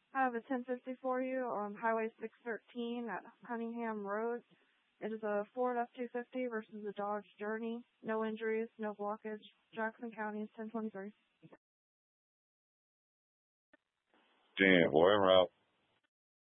I have a 1050 for you on Highway 613 at Cunningham Road. It is a Ford F-250 versus a Dodge Journey. No injuries, no blockage. Jackson County is 1023. Damn, boy, en route.